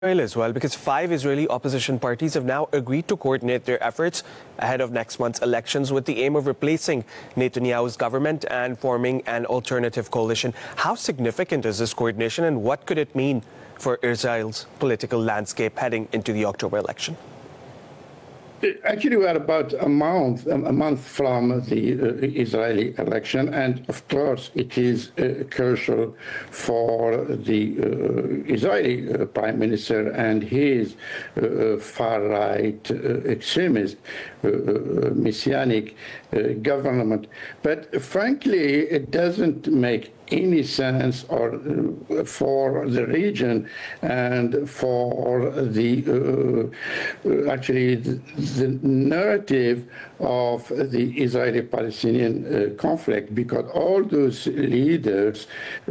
As well, because 5 Israeli opposition parties have now agreed to coordinate their efforts ahead of next month's elections with the aim of replacing Netanyahu's government and forming an alternative coalition. How significant is this coordination and what could it mean for Israel's political landscape heading into the October election? Actually, we are about a month from the Israeli election, and of course, it is crucial for the Israeli Prime Minister and his far-right extremist messianic government. But frankly, it doesn't make any sense or for the region and for the the narrative of the Israeli-Palestinian conflict, because all those leaders,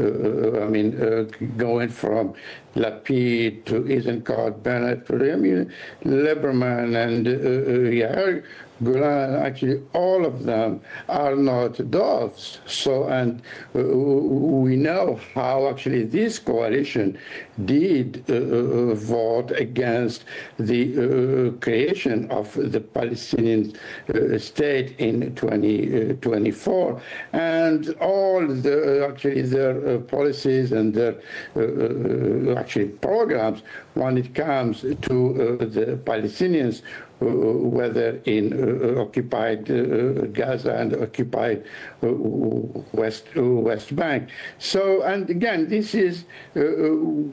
going from Lapid to Eisenkot, Bennett, Lieberman and Yair Golan, actually all of them are not doves. So, and we know how actually this coalition did vote against the creation of the Palestinian state in 2024, and all their policies and their programs when it comes to the Palestinians, whether in occupied Gaza and occupied West Bank. So, and again, this is will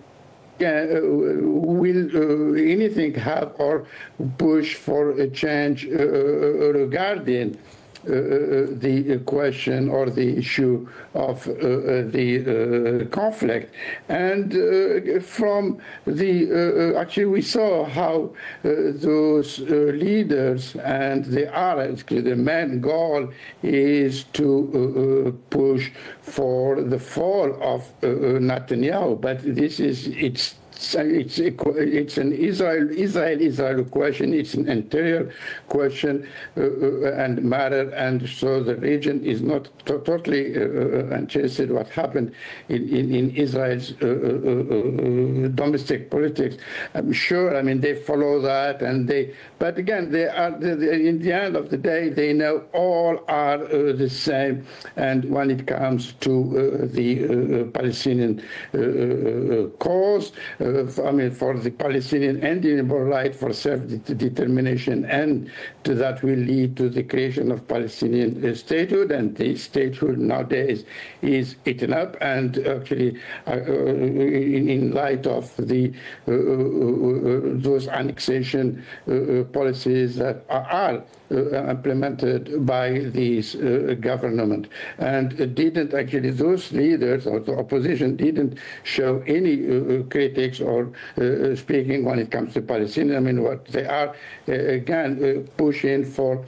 anything have or push for a change regarding the question or the issue of the conflict? And from the actually we saw how those leaders and the main goal is to push for the fall of Netanyahu, but this is it's an Israel question. It's an interior question and matter, and so the region is not totally interested what happened in Israel's domestic politics. I'm sure. I mean, they follow that, and but again, they are in the end of the day, they know all are the same. And when it comes to the Palestinian cause. For the Palestinian inalienable right for self-determination, and that will lead to the creation of Palestinian statehood, and the statehood nowadays is eaten up, and actually in light of the those annexation policies that are implemented by this government, and didn't actually those leaders or the opposition didn't show any critics or speaking when it comes to Palestinians. I mean, what they are again pushing for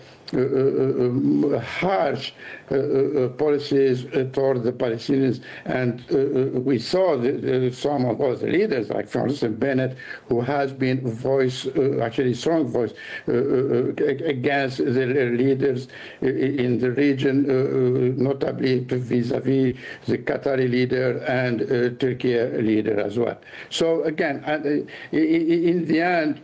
harsh policies toward the Palestinians, and we saw some of those leaders, like for instance Bennett, who has been strong voice against the leaders in the region, notably vis-a-vis the Qatari leader and Turkey leader as well. So again, in the end,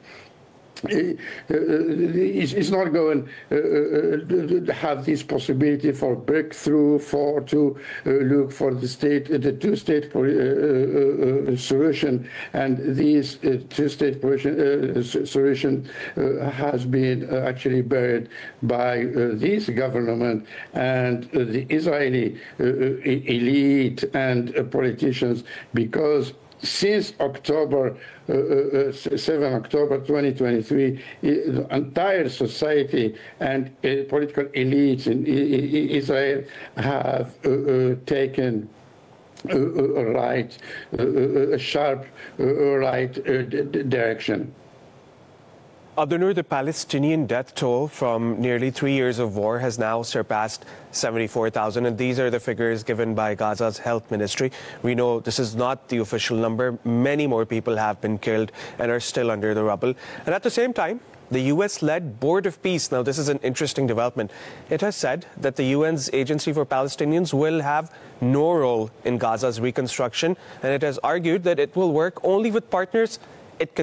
it's not going to have this possibility for breakthrough, to look for the two-state solution, and this two-state solution has been actually buried by this government and the Israeli elite and politicians, because since October 7 October 2023, the entire society and political elites in Israel have taken a sharp right direction. Abdunur, the Palestinian death toll from nearly 3 years of war has now surpassed 74,000, and these are the figures given by Gaza's health ministry. We know this is not the official number. Many more people have been killed and are still under the rubble. And at the same time, the US-led Board of Peace, now this is an interesting development, it has said that the UN's Agency for Palestinians will have no role in Gaza's reconstruction, and it has argued that it will work only with partners it